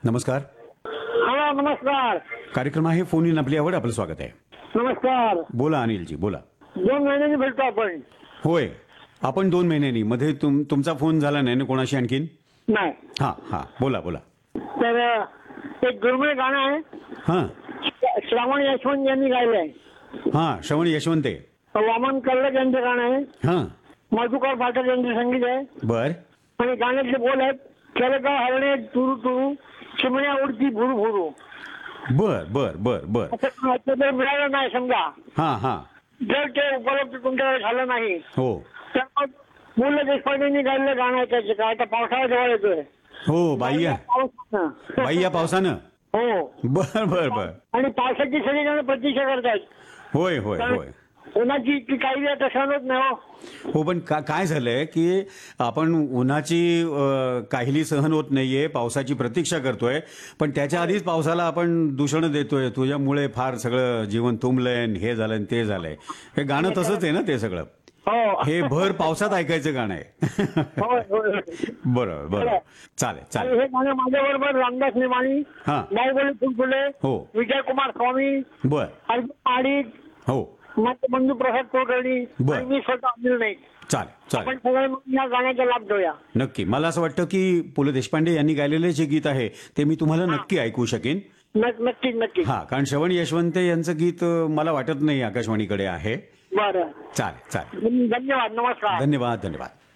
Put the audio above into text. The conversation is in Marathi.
नमस्कार. हा नमस्कार. कार्यक्रम आहे फोन इन आपली आवड, आपलं स्वागत आहे. नमस्कार. बोला अनिलजी, बोला. 2 महिन्यांनी भेटतो आपण. होय, आपण 2 महिन्यांनी. मध्ये तुमचा फोन झाला नाही ना कोणाशी आणखीन? नाही. हा हा, बोला बोला. तर एक दुर्मिळ गाणं आहे. हा श्रावण यशवंत यांनी गायलंय. हा, श्रवण यशवंते. वामन कल्लक यांचं गाणं आहे. हा, मधुकर पाठक यांचं संगीत आहे. बर आणि गाण्यातले बोल आहेत, केलं का हरणे तुरु तुरु, चिमण्या उडती भुरू भुरू. बर बर बर बर. असं जर मिळालं नाही समजा, हा हा, जर ते उपलब्ध तुमच्याकडे झालं नाही, हो तर मग पु ल देशपांडेंनी गायलेलं गाणं आहे त्याचं. काय आता पावसाळा जवळ येतोय. हो, बाईया पावसानं. बाईया पावसानं. हो. बर बर बर. आणि पावसाची सगळी जण प्रतीक्षा करतात. होय होय होय. उन्हाची की काही वेळ तसं होत नाही. हो, पण काय झालंय की आपण उन्हाची काहिली सहन होत नाहीये, पावसाची प्रतीक्षा करतोय, पण त्याच्या आधीच पावसाला आपण दूषण देतोय. तुझ्यामुळे फार सगळं जीवन तुंबलंय, हे झालंय ते झालंय. हे गाणं तसंच आहे ना ते सगळं. हो. हे भर पावसात ऐकायचं गाणं आहे. होय, होय. बरोबर बरोबर. चालेल आणि चालेल. हे गाणं माझ्याबरोबर रामदास निमाणी, हा. बाहुबली फुलफुले, हो. विजयकुमार स्वामी, बर. अर्जुन आडीत, हो, बंधू प्रसाद कुलकर्णी बर. आणि मी स्वतः अनिल नाईक. चालेल चालेल. आपण सगळे मिळून या गाण्याचा लाभ घेऊया. नक्की. मला असं वाटतं की पु ल देशपांडे यांनी गायलेले जे गीत आहे ते मी तुम्हाला नक्की ऐकू शकेन. नक्की नक्की. हा, कारण श्रवण यशवंते यांचं गीत मला वाटत नाही आकाशवाणीकडे आहे. बरं. चालेल चालेल. धन्यवाद. नमस्कार. धन्यवाद धन्यवाद.